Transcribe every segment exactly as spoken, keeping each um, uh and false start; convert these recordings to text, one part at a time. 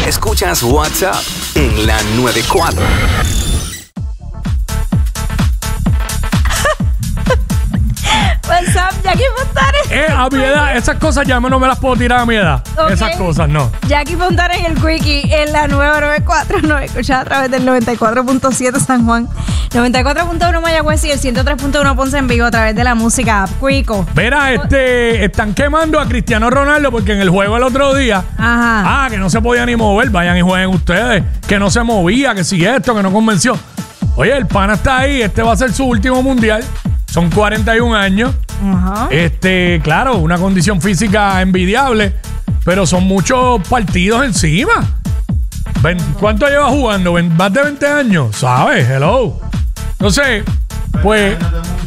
Escuchas WhatsApp en la noventa y cuatro. WhatsApp, Jackie Fontanes. Eh, a mi edad, esas cosas ya no me las puedo tirar a mi edad. Okay. Esas cosas no. Jackie Fontanes en el Quickie en la nueva noventa y cuatro. Nos escuchas a través del noventa y cuatro punto siete San Juan, noventa y cuatro punto uno Mayagüez y el ciento tres punto uno Ponce en vivo a través de la música Quico. Mira, este, están quemando a Cristiano Ronaldo porque en el juego el otro día, Ajá. ah, que no se podía ni mover, vayan y jueguen ustedes, que no se movía, que si esto, que no convenció. Oye, el pana está ahí, este va a ser su último mundial. Son cuarenta y un años. Ajá. Este, claro, una condición física envidiable, pero son muchos partidos encima. Ven, ¿cuánto lleva jugando? Ven, más de veinte años, ¿sabes? Hello. Entonces, pues...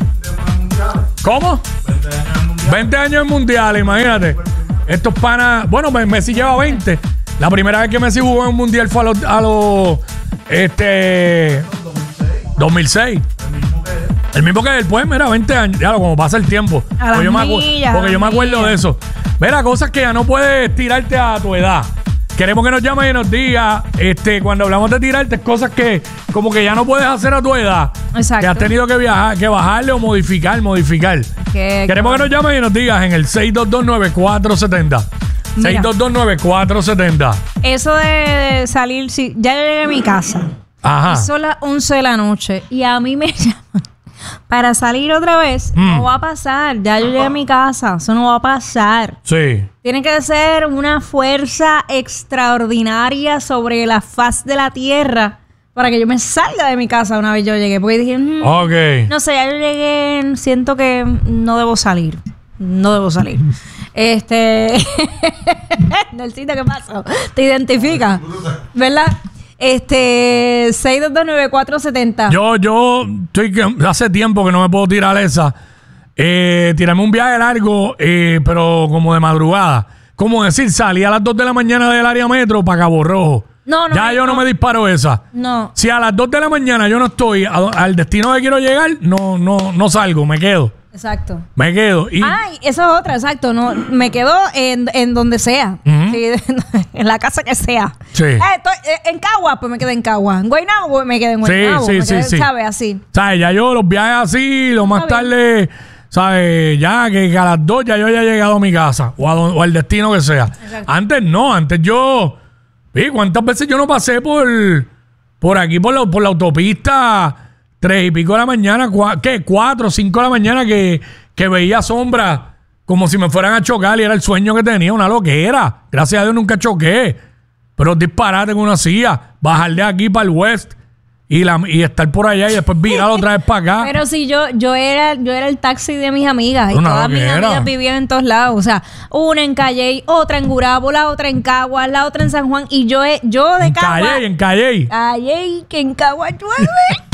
¿Cómo? veinte años en mundiales, imagínate. Estos panas... Bueno, Messi lleva veinte. La primera vez que Messi jugó en un mundial fue a los... A los este... dos mil seis. El mismo que él, pues, mira, veinte años. Ya, como pasa el tiempo. A porque yo, me, millas, porque yo me acuerdo de eso. Mira, cosas que ya no puedes tirarte a tu edad. Queremos que nos llames y nos diga, este, cuando hablamos de tirarte, cosas que como que ya no puedes hacer a tu edad. Exacto. Que has tenido que viajar, que bajarle o modificar, modificar. ¿Qué, Queremos qué? que nos llames y nos digas en el seis dos dos nueve cuatro siete cero. seis dos dos nueve cuatro siete cero. Eso de salir, si ya llegué a mi casa. Ajá. Y son las once de la noche y a mí me llaman para salir otra vez. Mm. No va a pasar. Ya yo llegué a mi casa. Eso no va a pasar. Sí. Tiene que ser una fuerza extraordinaria sobre la faz de la tierra para que yo me salga de mi casa una vez yo llegué. Porque dije, mm, Ok. no sé, ya yo llegué, siento que no debo salir. No debo salir. Este... Nelsita, ¿qué pasó? ¿Te identifica? ¿Verdad? Este, seis dos dos nueve cuatro siete cero. Yo, yo estoy que hace tiempo que no me puedo tirar esa. Eh, tirarme un viaje largo, eh, pero como de madrugada. Como decir, salí a las dos de la mañana del área metro para Cabo Rojo. No, no. Ya yo no, no me disparo esa. No. Si a las dos de la mañana yo no estoy a, al destino que quiero llegar, no, no, no salgo, me quedo. Exacto. Me quedo. Y, Ay, eso es otra, exacto. No, me quedo en, en donde sea. Ujú. Sí, en la casa que sea. Sí. Eh, estoy, eh, en Cagua, pues me quedo en Cagua. En Guaynabo, pues me quedo en Guaynabo. sí, me sí, quedo, sí. ¿sabes? Así. ¿sabes? Ya yo los viajes así, lo más Está bien. tarde, ¿sabes? Ya que a las dos ya yo haya llegado a mi casa o, a don- o al destino que sea. Exacto. Antes no, antes yo... ¿Sí? ¿Cuántas veces yo no pasé por, por aquí, por la, por la autopista, tres y pico de la mañana, cua, ¿qué? Cuatro, cinco de la mañana que, que veía sombras como si me fueran a chocar y era el sueño que tenía, una loquera. Gracias a Dios nunca choqué. Pero disparate que uno hacía, bajar de aquí para el west y, la, y estar por allá y después virar otra vez para acá. Pero si yo, yo era, yo era el taxi de mis amigas y Una todas mis loquera. amigas vivían en todos lados. O sea, una en Calley, otra en Gurabo, la otra en Cagua, la otra en San Juan. Y yo, yo de En Cagua. Calle, en Calle. Calley, que en Cagua llueve.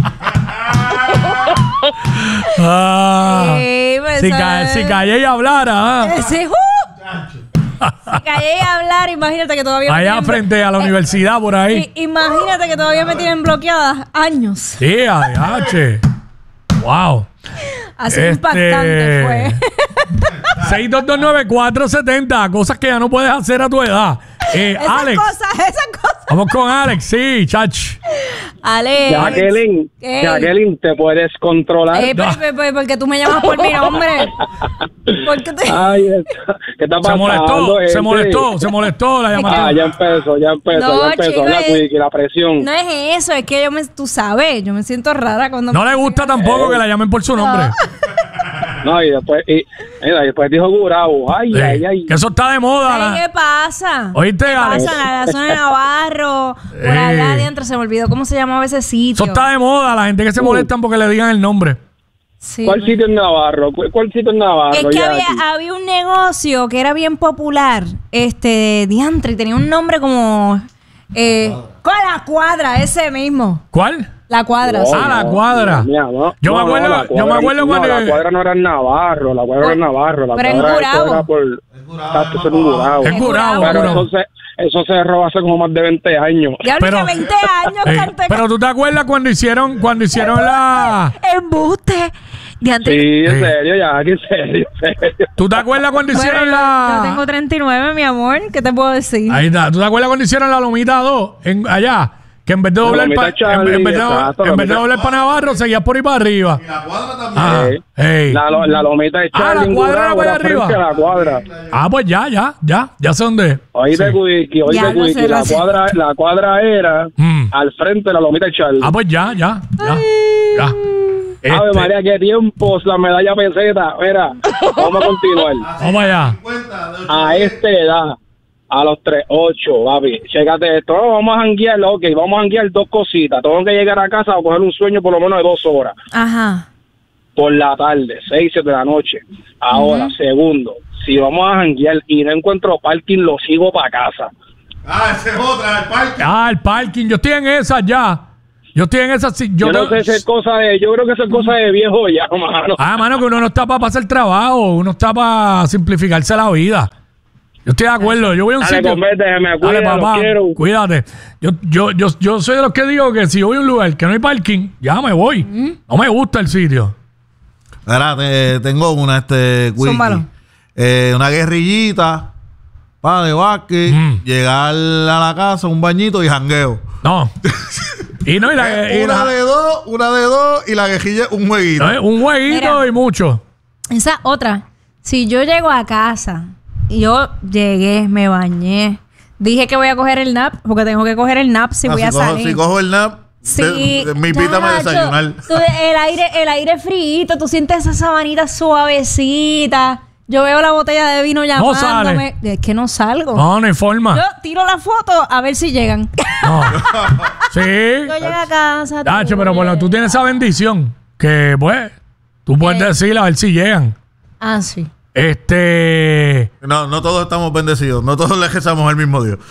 Ah, Sí, pues, si, eso ca, es- si Calle hablara, ah. Ese, uh. Si Calley a hablar, imagínate que todavía me allá tienen frente a la eh, universidad por ahí. i- Imagínate que todavía me tienen bloqueadas años. Sí, adiache. Wow. Así Este- impactante fue. seis dos dos nueve cuatro siete cero, cosas que ya no puedes hacer a tu edad. Eh, Esas Alex. cosas, esas cosas. Vamos con Alex, sí, chach. Alex. Jacqueline, ¿Qué? Jacqueline, te puedes controlar. Eh, pero, pero, pero, ¿por qué tú me llamas por mi nombre? ¿Por qué te... Ay, está- ¿qué está Se pasando? molestó, se gente? molestó, se molestó la Ah, llamada. ya empezó, ya empezó, No, ya empezó. chico, la es- quickie, la presión. No es eso, es que yo me... Tú sabes, yo me siento rara cuando... No me le gusta tampoco que la llamen por su nombre. No, y después, y, mira, y después dijo Gurabo. Ay, Sí, ay, ay. que eso está de moda. Ay, la- ¿qué pasa? ¿Oíste, ¿Qué Alex? pasa? La, la zona de Navarro, por Eh. allá adentro, se me olvidó cómo se llamaba ese sitio. Eso está de moda, la gente que se Uh. molestan porque le digan el nombre. Sí, ¿Cuál me- sitio en Navarro? ¿Cuál, cuál sitio en Navarro? Es que Jackie? había, había un negocio que era bien popular, este, diantre, y tenía un nombre como... Eh, con la cuadra, ese mismo. ¿Cuál? La cuadra, No, sí. Ah, la no, cuadra. mía, no. Yo me No, no, acuerdo- la yo me cuadra- acuerdo no, cuando- la cuadra no era en Navarro, la cuadra era en Navarro. La Pero en cuadra eso Gurabo. era por... Exacto, eso era en Gurabo. En Gurabo, Pero Gurabo. eso, se, eso cerró hace como más de veinte años. Ya Pero- hablé veinte años, Ey, canté. pero tú te acuerdas cuando hicieron, cuando hicieron la... Embuste. Diantre. Sí, en Sí. serio, ya, que en serio, en serio. ¿Tú te acuerdas cuando Bueno, hicieron yo, la... yo tengo treinta y nueve, mi amor. ¿Qué te puedo decir? Ahí está. ¿Tú te acuerdas cuando hicieron la Lomita dos en, allá? Que en vez de La doblar Lomita pa- en, Charlie, en vez de, exacto, en vez de Lomita- doblar para Navarro, seguías por ahí para arriba. Y la cuadra también. Ah, Sí. ey. La, lo- la lomita de Ah, la Charlie en cuadra Gurabo, para la allá arriba. frente a la cuadra. Ah, pues ya, ya, ya. Ya sé dónde es. Oíste, Sí. Cuiqui, oíste, Ya lo sé, Cuiqui, lo la sé. cuadra, la cuadra era Mm. al frente de la lomita de Charlie. Ah, pues ya, ya, ya. Ya. Ave Este, María, qué tiempos, la medalla peseta. Mira, vamos a continuar. Vamos allá. cincuenta de ocho A esta edad, a los tres, ocho, papi, chécate esto. No, vamos a janguear, ok, vamos a janguear dos cositas. Tengo que llegar a casa a coger un sueño por lo menos de dos horas. Ajá. Por la tarde, seis, siete de la noche. Ahora, segundo, si vamos a janguear y no encuentro parking, lo sigo para casa. Ah, esa es otra, el parque. Ah, el parking. Yo estoy en esa ya. Yo estoy en esa. sí, Yo, Yo no tengo- sé si es cosa de, yo creo que eso es cosa de viejo ya, mano. Ah, mano, que uno no está para pasar trabajo. Uno está para simplificarse la vida. Yo estoy de acuerdo. Yo voy a un Dale, sitio. converte, me Dale, cuida, papá, lo quiero. cuídate. Yo, yo, yo, yo soy de los que digo que si yo voy a un lugar que no hay parking, ya me voy. No me gusta el sitio. Mira, te- tengo una, este, Wiki. Zúmbalo. Eh, una guerrillita, pa, de básquet, Mm. llegar a la casa, un bañito y jangueo. No. Y no, y la, y una la- de dos, una de dos y la guerrilla un jueguito. no, es un jueguito Mira. y mucho. Esa otra. Si yo llego a casa, y yo llegué, me bañé, dije que voy a coger el nap, porque tengo que coger el nap si Ah, voy si a cojo, salir. si cojo el nap, Sí, de- de- me invítame a chacho, desayunar. tú- el aire, el aire frío, tú sientes esa sabanita suavecita. Yo veo la botella de vino llamándome. Es que no salgo. No, no hay forma. Yo tiro la foto a ver si llegan. No. Sí. Yo llego a casa. Tacho, pero bueno, tú tienes esa bendición que, pues, tú puedes Eh. decir a ver si llegan. Ah, sí. Este. No, no todos estamos bendecidos. No todos le rezamos al mismo Dios.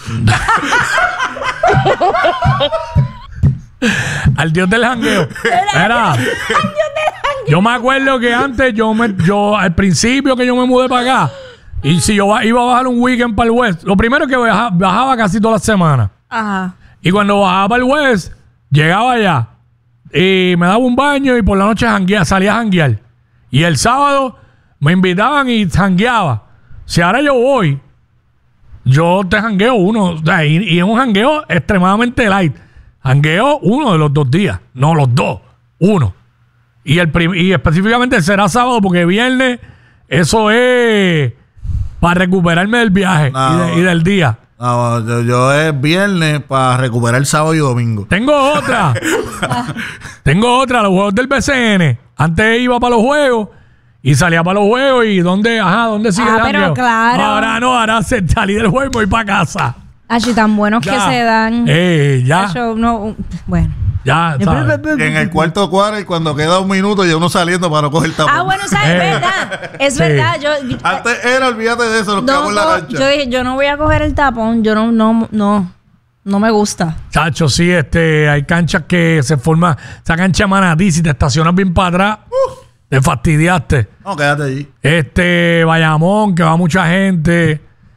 Al Dios del jangueo. Era. Yo me acuerdo que antes yo me, yo al principio que yo me mudé para acá y si yo ba- iba a bajar un weekend para el West, lo primero que baja- bajaba casi todas las semanas. Ajá. Y cuando bajaba para el West, llegaba allá y me daba un baño y por la noche janguea, salía a janguear. Y el sábado me invitaban y jangueaba. Si ahora yo voy, yo te jangueo uno, o sea, y, y es un jangueo extremadamente light. Jangueo uno de los dos días, no los dos, uno. Y, el prim- y específicamente será sábado porque viernes, eso es para recuperarme del viaje No. y, de- y del día. No, yo, yo es viernes para recuperar el sábado y domingo. Tengo otra. Tengo otra, los juegos del B C N. Antes iba para los juegos y salía para los juegos y dónde, ajá, ¿dónde sigue Ah, el pero jangueo? claro. Ahora no, ahora se- salí del juego y voy para casa. Así tan buenos que Ya. se dan. Eh, ya, Eso no, bueno. ya, ¿sabes? Que en el cuarto cuadro y cuando queda un minuto ya uno saliendo para no coger tapón. Ah, bueno, esa es Eh. verdad. Es Sí. verdad. Yo, Antes era, olvídate de eso, nos no, quedamos en la no, cancha. yo dije, yo no voy a coger el tapón. Yo no, no, no. No me gusta. Chacho, sí, este, hay canchas que se forman, esa cancha de Manatí, si te estacionas bien para atrás, te fastidiaste. No, quédate allí. Este, Bayamón, que va mucha gente.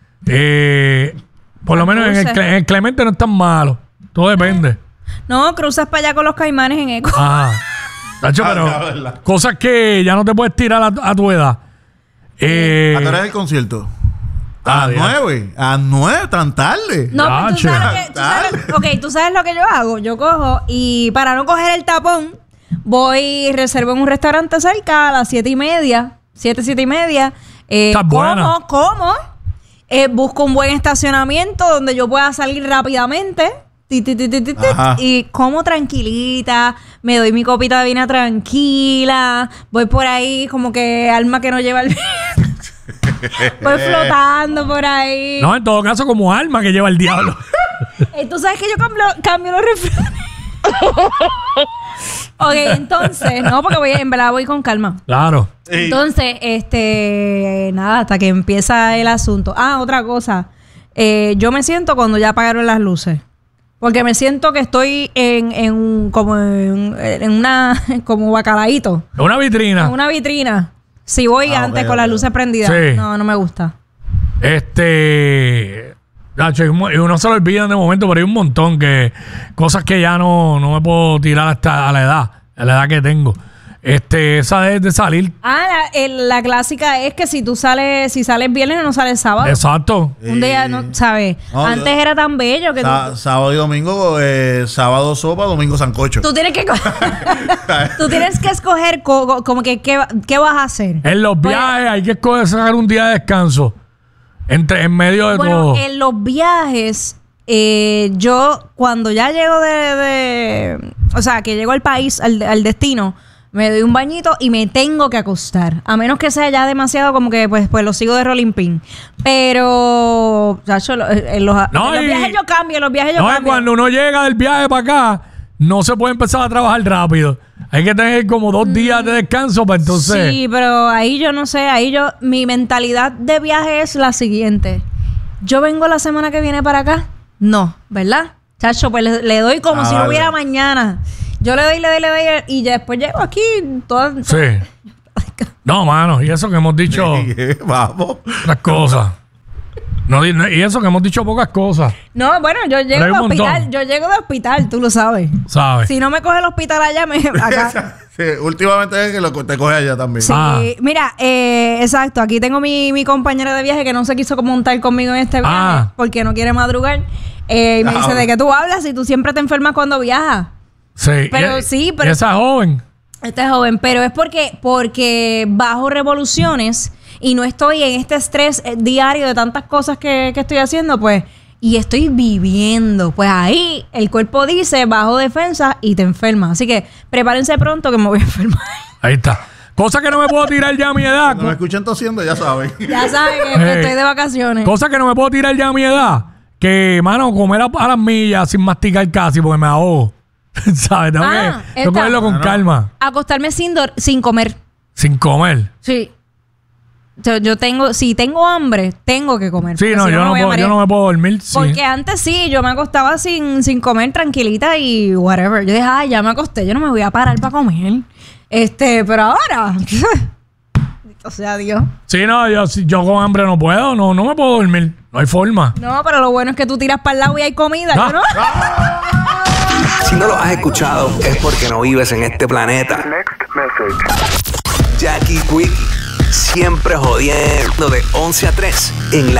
Eh, por lo menos en el, Santurce. Cle- en el Clemente no es tan malo. Todo depende. No, cruzas para allá con los caimanes en eco. Ajá. Chacho, Ah, pero ya, verdad. cosas que ya no te puedes tirar a, a tu edad. Eh, ¿A qué hora es el concierto? A Ah, las ya. nueve. A las nueve, tan tarde. No, pero tú Yache. sabes, lo que, tú sabes- ok, tú sabes lo que yo hago. Yo cojo y para no coger el tapón, voy y reservo en un restaurante cerca a las siete y media, siete, siete y media. Eh, Estás buena. como, como, eh, busco un buen estacionamiento donde yo pueda salir rápidamente. Ti, ti, ti, ti, ti, ti, Ajá. y como tranquilita, me doy mi copita de vino tranquila, voy por ahí como que alma que no lleva el voy flotando por ahí. no, en todo caso, como alma que lleva el diablo. Eh, Tú sabes que yo cambio, cambio los refranes. Ok, entonces, no, porque voy, en verdad voy con calma. Claro. Sí. Entonces, este, nada, hasta que empieza el asunto. Ah, otra cosa. Eh, yo me siento cuando ya apagaron las luces. Porque me siento que estoy en, en un- como en, en una, como bacalaíto, Es una vitrina. en una vitrina. Si voy Ah, antes ok, con las ok. luces prendidas. Sí. No, no me gusta. Este. Nacho, y mo- y uno se lo olvida de momento, pero hay un montón que cosas que ya no, no me puedo tirar hasta a la edad, a la edad que tengo. este, esa de, de salir. Ah, la, el- la clásica es que si tú sales, si sales viernes no sales sábado. Exacto. Un día, no, ¿sabes? No, Antes yo- era tan bello que Sá- tú, sábado y domingo, eh, sábado sopa, domingo sancocho. tú tienes que co- tú tienes que escoger co- co- como que qué, qué vas a hacer. En los Pues, viajes hay que escoger sacar un día de descanso. Entre, en medio de bueno, todo. en los viajes, eh, yo cuando ya llego de, de- o sea, que llego al país, al, al destino, me doy un bañito y me tengo que acostar. A menos que sea ya demasiado como que pues, pues lo sigo de rolling pin. Pero, chacho, lo- en los, No, en los y- viajes yo cambio, en los viajes yo No, es cambio. cuando uno llega del viaje para acá, no se puede empezar a trabajar rápido. Hay que tener como dos días de descanso para entonces. Sí, pero ahí yo no sé, ahí yo, mi mentalidad de viaje es la siguiente. Yo vengo la semana que viene para acá. No, ¿verdad? Chacho, pues le, le doy como Ah, si no vale. hubiera mañana. Yo le doy, le doy, le doy y ya después llego aquí. Toda, Sí. No, mano, y eso que hemos dicho Vamos. otras cosas. No, di- no, y eso que hemos dicho pocas cosas, No, bueno, yo llego Pero hay de un montón. hospital. Yo llego de hospital, tú lo sabes. ¿sabes? Si no me coge el hospital allá, me acá. Sí, últimamente es que lo, te coge allá también. Sí, Ah. mira, eh, exacto. Aquí tengo mi, mi compañera de viaje que no se quiso montar conmigo en este viaje Ah. porque no quiere madrugar. Eh, y me Ah, dice, bueno. ¿de qué tú hablas si tú siempre te enfermas cuando viajas? Sí. Pero y- sí, pero- y esa joven. Este es joven, pero es porque, porque bajo revoluciones y no estoy en este estrés eh, diario de tantas cosas que, que estoy haciendo, pues, y estoy viviendo. Pues ahí el cuerpo dice bajo defensa y te enfermas. Así que prepárense pronto que me voy a enfermar. Ahí está. Cosa que no me puedo tirar ya a mi edad. Cuando me escuchan tosiendo, ya saben. Ya saben que Hey. estoy de vacaciones. Cosa que no me puedo tirar ya a mi edad. Que, mano, comer a, a las millas sin masticar casi porque me ahogo. ¿Sabes? Tengo Ah, que, tengo que esta. cogerlo con Ah, no. calma. Acostarme sin, dor- sin comer. Sin comer. Sí. Yo, yo tengo, si tengo hambre, tengo que comer. Sí, porque no, si yo no, me voy a puedo, yo marear. no me puedo dormir. Sí. Porque antes sí, yo me acostaba sin, sin comer tranquilita y whatever. Yo dije, ay, ya me acosté, yo no me voy a parar para comer. Este, pero ahora, o sea, Dios. Sí, no, yo, si yo con hambre no puedo, no, no me puedo dormir. No hay forma. No, pero lo bueno es que tú tiras para el lado y hay comida, Ah. yo no. Si no lo has escuchado, es porque no vives en este planeta. Jackie Quickie, siempre jodiendo de once a tres en la